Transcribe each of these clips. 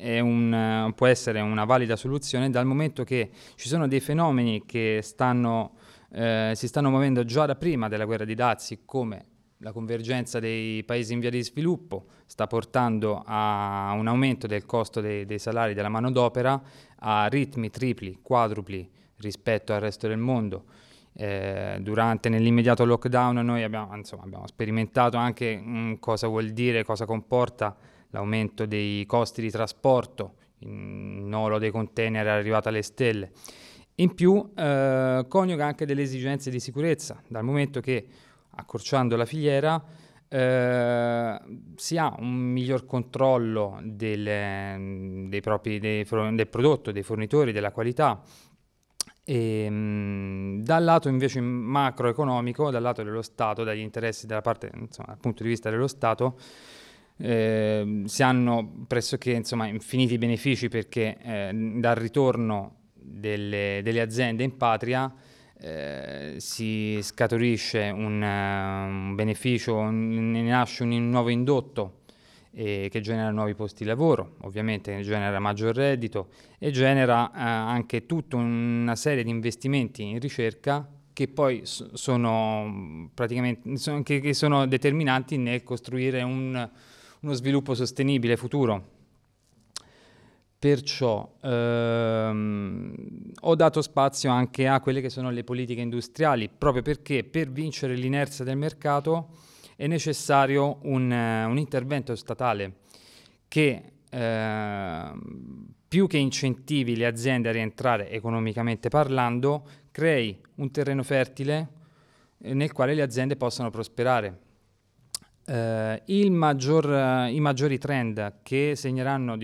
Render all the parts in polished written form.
può essere una valida soluzione, dal momento che ci sono dei fenomeni che si stanno muovendo già da prima della guerra di dazi, come la convergenza dei paesi in via di sviluppo sta portando a un aumento del costo dei salari della manodopera a ritmi tripli, quadrupli rispetto al resto del mondo. Nell'immediato lockdown noi abbiamo sperimentato anche cosa vuol dire, cosa comporta l'aumento dei costi di trasporto, il nolo dei container è arrivato alle stelle. In più coniuga anche delle esigenze di sicurezza, dal momento che accorciando la filiera si ha un miglior controllo del prodotto, dei fornitori, della qualità. E dal lato invece macroeconomico, dal lato dello Stato, dagli interessi dal punto di vista dello Stato, si hanno pressoché infiniti benefici, perché dal ritorno delle aziende in patria si scaturisce un beneficio, ne nasce un nuovo indotto che genera nuovi posti di lavoro, ovviamente genera maggior reddito e genera anche tutta una serie di investimenti in ricerca che poi sono determinanti nel costruire uno sviluppo sostenibile futuro. Perciò ho dato spazio anche a quelle che sono le politiche industriali, proprio perché per vincere l'inerzia del mercato è necessario un intervento statale che più che incentivi le aziende a rientrare economicamente parlando, crei un terreno fertile nel quale le aziende possano prosperare. I maggiori trend che segneranno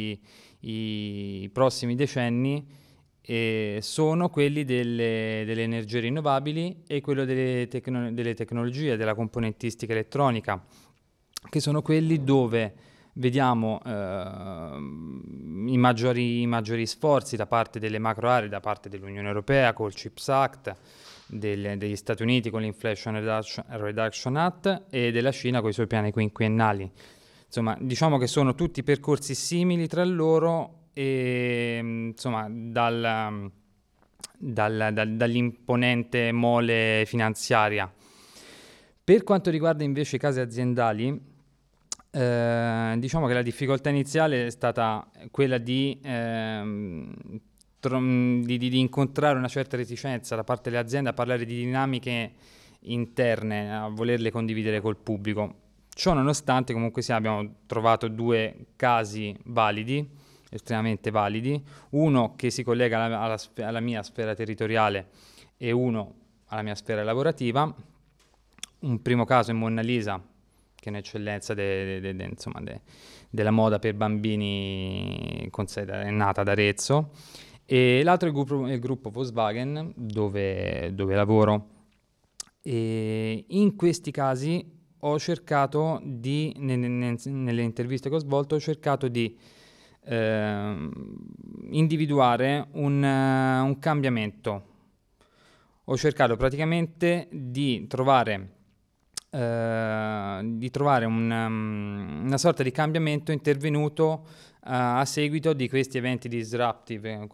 i prossimi decenni sono quelli delle energie rinnovabili e quello delle tecnologie, della componentistica elettronica, che sono quelli dove vediamo i maggiori sforzi da parte delle macro aree, da parte dell'Unione Europea col CHIPS Act, degli Stati Uniti con l'Inflation Reduction Act e della Cina con i suoi piani quinquennali. Insomma, diciamo che sono tutti percorsi simili tra loro e dall'imponente mole finanziaria. Per quanto riguarda invece i casi aziendali, diciamo che la difficoltà iniziale è stata quella di incontrare una certa reticenza da parte delle aziende a parlare di dinamiche interne, a volerle condividere col pubblico. Ciò nonostante, comunque abbiamo trovato due casi validi, estremamente validi, uno che si collega alla mia sfera territoriale e uno alla mia sfera lavorativa. Un primo caso è Monna Lisa, che è un'eccellenza della moda per bambini, è nata ad Arezzo, e l'altro è il gruppo Volkswagen, dove lavoro. E in questi casi ho cercato nelle interviste che ho svolto, ho cercato di individuare un cambiamento. Ho cercato praticamente di trovare una sorta di cambiamento intervenuto a seguito di questi eventi disruptive,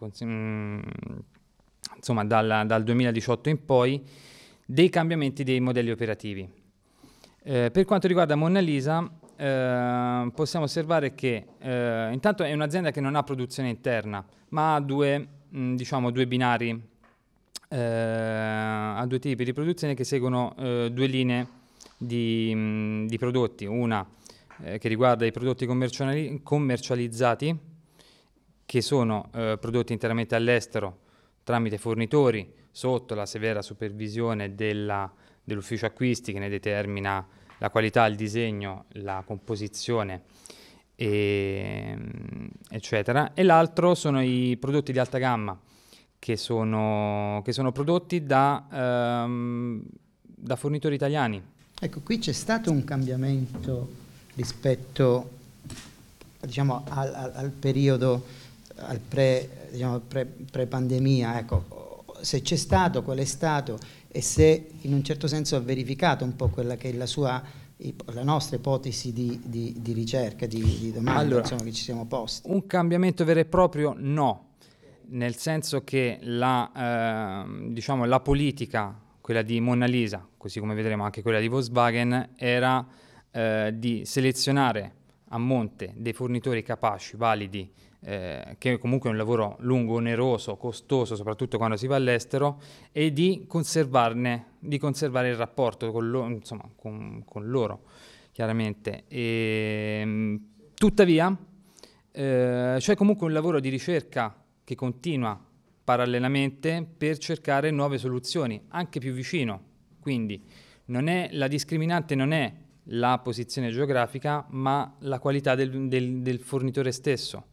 dal 2018 in poi, dei cambiamenti dei modelli operativi. Per quanto riguarda Monna Lisa, possiamo osservare che intanto è un'azienda che non ha produzione interna, ma ha due binari, ha due tipi di produzione che seguono due linee di prodotti, una che riguarda i prodotti commercializzati, che sono prodotti interamente all'estero tramite fornitori sotto la severa supervisione dell'ufficio acquisti, che ne determina la qualità, il disegno, la composizione, eccetera. E l'altro sono i prodotti di alta gamma, che sono prodotti da fornitori italiani. Ecco, qui c'è stato un cambiamento rispetto, al periodo, pre-pandemia. Ecco, se c'è stato, qual è stato, e se in un certo senso ha verificato un po' quella che è la sua la nostra ipotesi di ricerca, di domanda, Allora, insomma, che ci siamo posti. un cambiamento vero e proprio no, nel senso che diciamo, la politica, quella di Mona Lisa, così come vedremo anche quella di Volkswagen, era di selezionare a monte dei fornitori capaci, validi, che comunque è un lavoro lungo, oneroso, costoso, soprattutto quando si va all'estero, e di conservare il rapporto con loro, insomma, con loro, chiaramente. Tuttavia, c'è comunque un lavoro di ricerca che continua parallelamente per cercare nuove soluzioni, anche più vicino. Quindi la discriminante non è la posizione geografica, ma la qualità del fornitore stesso.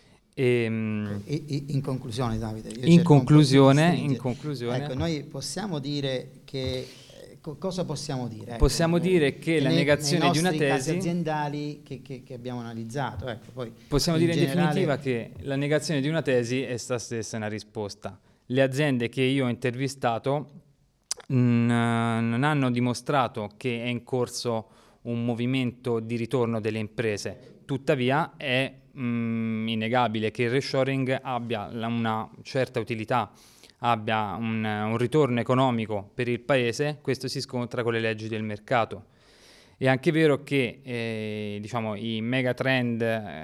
In conclusione, Davide, In conclusione, ecco, noi possiamo dire che cosa possiamo dire? Possiamo dire che la negazione di una tesi, casi aziendali che abbiamo analizzato, ecco, poi possiamo dire in generale, definitiva che la negazione di una tesi è stessa una risposta. Le aziende che io ho intervistato non hanno dimostrato che è in corso un movimento di ritorno delle imprese, tuttavia è innegabile che il reshoring abbia una certa utilità, abbia un ritorno economico per il paese. Questo si scontra con le leggi del mercato. È anche vero che diciamo, i megatrend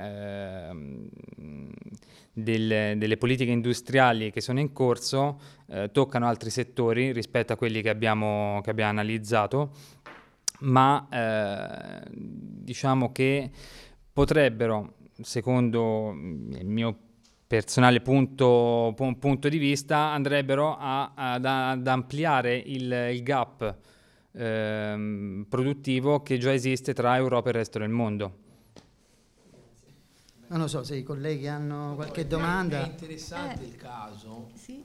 delle politiche industriali che sono in corso toccano altri settori rispetto a quelli che abbiamo analizzato, ma diciamo che potrebbero, secondo il mio personale punto di vista, andrebbero ad ampliare il gap produttivo che già esiste tra Europa e il resto del mondo. Non so se i colleghi hanno qualche domanda. È interessante il caso. Sì.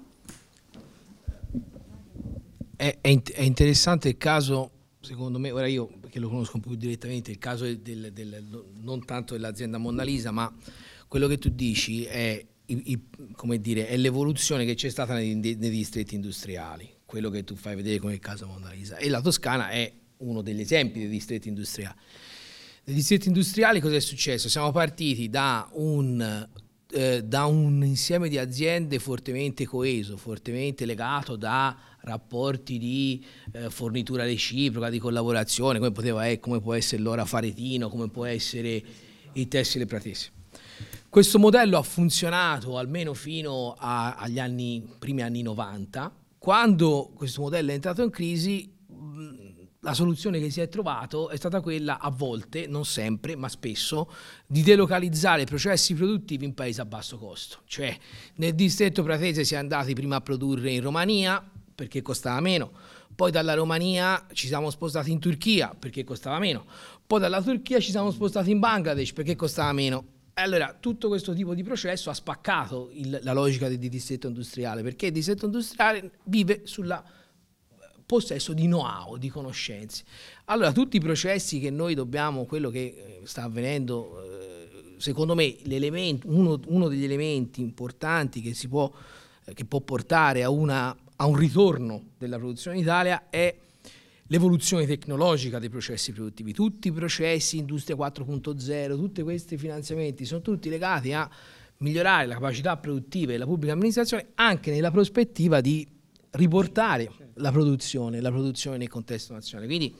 È interessante il caso, secondo me, ora io perché lo conosco un po' più direttamente, il caso non tanto dell'azienda Mona Lisa, ma quello che tu dici è, come dire, è l'evoluzione che c'è stata nei distretti industriali, quello che tu fai vedere come il caso Mona Lisa, e la Toscana è uno degli esempi dei distretti industriali. Nei distretti industriali cosa è successo? Siamo partiti da un insieme di aziende fortemente coeso, fortemente legato da rapporti di fornitura reciproca, di collaborazione, come può essere l'Ora Faretino, come può essere il Tessile Pratese. Questo modello ha funzionato almeno fino agli primi anni 90. Quando questo modello è entrato in crisi, la soluzione che si è trovato è stata quella, a volte, non sempre, ma spesso, di delocalizzare processi produttivi in paesi a basso costo. Cioè, nel distretto pratese si è andati prima a produrre in Romania, perché costava meno, poi dalla Romania ci siamo spostati in Turchia, perché costava meno, poi dalla Turchia ci siamo spostati in Bangladesh, perché costava meno. E allora, tutto questo tipo di processo ha spaccato la logica del distretto industriale, perché il distretto industriale vive sulla possesso di know-how, di conoscenze. Allora, tutti i processi che noi dobbiamo, quello che sta avvenendo, secondo me, uno degli elementi importanti che può portare a un ritorno della produzione in Italia è l'evoluzione tecnologica dei processi produttivi. Tutti i processi, Industria 4.0, tutti questi finanziamenti sono tutti legati a migliorare la capacità produttiva della pubblica amministrazione, anche nella prospettiva di riportare la produzione nel contesto nazionale. Quindi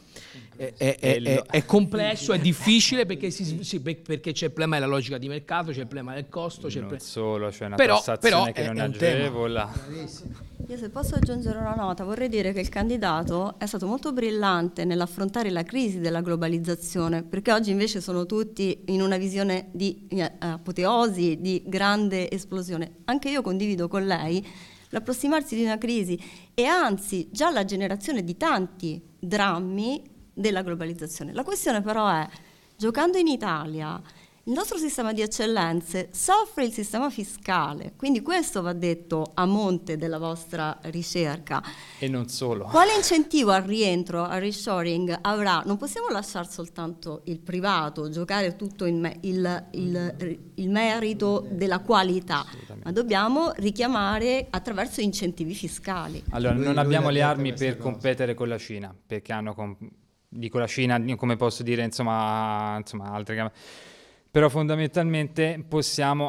è complesso, è difficile perché c'è il problema della logica di mercato, c'è il problema del costo, solo c'è una tassazione che non agevola. Io, se posso aggiungere una nota, vorrei dire che il candidato è stato molto brillante nell'affrontare la crisi della globalizzazione, perché oggi invece sono tutti in una visione di apoteosi, di grande esplosione. Anche io condivido con lei l'approssimarsi di una crisi e anzi già la generazione di tanti drammi della globalizzazione. La questione però è, giocando in Italia, il nostro sistema di eccellenze soffre il sistema fiscale, quindi questo va detto a monte della vostra ricerca. E non solo. Quale incentivo al rientro, al reshoring avrà? Non possiamo lasciare soltanto il privato giocare tutto il merito della qualità, ma dobbiamo richiamare attraverso incentivi fiscali. Allora, non abbiamo le armi per competere con la Cina, perché hanno dico la Cina, come posso dire, insomma altre, però fondamentalmente possiamo